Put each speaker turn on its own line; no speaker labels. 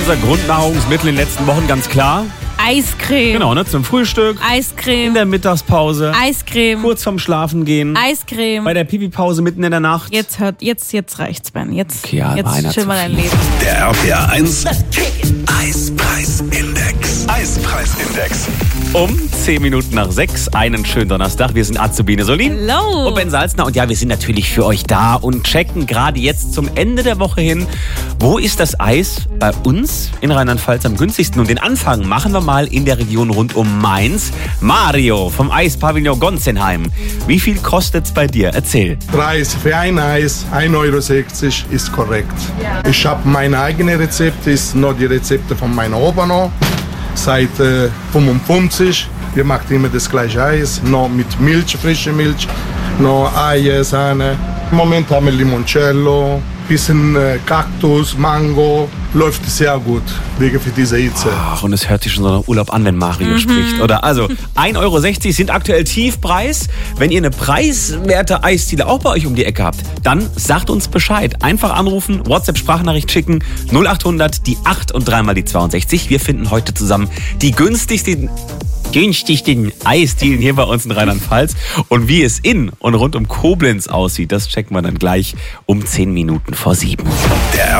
unser Grundnahrungsmittel in den letzten Wochen, ganz klar.
Eiscreme.
Genau, ne? Zum Frühstück, in
Eiscreme.
der Mittagspause,
Eiscreme.
kurz vorm Schlafengehen,
Eiscreme.
bei der Pipi-Pause mitten in der Nacht.
Jetzt reicht's, Ben. Jetzt,
Okay, ja, war einer
jetzt chill
zu
mal dein
viel.
Leben.
Der RPR 1 Eispreisindex. Eispreisindex.
Um 10 Minuten nach 6, einen schönen Donnerstag. Wir sind Azubine Solin
Hello.
und Ben Salzner. Und ja, wir sind natürlich für euch da und checken gerade jetzt zum Ende der Woche hin, wo ist das Eis bei uns in Rheinland-Pfalz am günstigsten. Und den Anfang machen wir mal in der Region rund um Mainz. Mario vom Eispavillon Gonzenheim. Wie viel kostet's bei dir? Erzähl.
Preis für ein Eis, 1,60 € ist korrekt. Ich habe meine eigene Rezepte, ist nur die Rezepte von meiner Oma noch. Seit 55. Wir machen immer das gleiche Eis, nur mit Milch, frische Milch, nur Eier, Sahne. Im Moment haben wir Limoncello, bisschen Kaktus, Mango. Läuft sehr gut, wegen für diese Hitze.
Ach, und es hört sich schon so nach Urlaub an, wenn Mario spricht, oder? Also, 1,60 € sind aktuell Tiefpreis. Wenn ihr eine preiswerte Eisdiele auch bei euch um die Ecke habt, dann sagt uns Bescheid. Einfach anrufen, WhatsApp-Sprachnachricht schicken, 0800, die 8 und dreimal die 62. Wir finden heute zusammen die günstigsten Eisdielen hier bei uns in Rheinland-Pfalz. Und wie es in und rund um Koblenz aussieht, das checken wir dann gleich um 10 Minuten vor 7.
Der